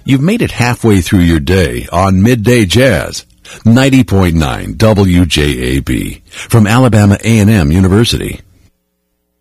You've made it halfway through your day on Midday Jazz, 90.9 WJAB from Alabama A&M University.